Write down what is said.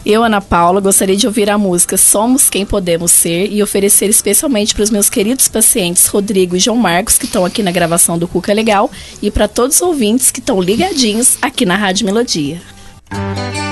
Eu, Ana Paula, gostaria de ouvir a música Somos Quem Podemos Ser e oferecer especialmente para os meus queridos pacientes Rodrigo e João Marcos, que estão aqui na gravação do Cuca Legal, e para todos os ouvintes que estão ligadinhos aqui na Rádio Melodia.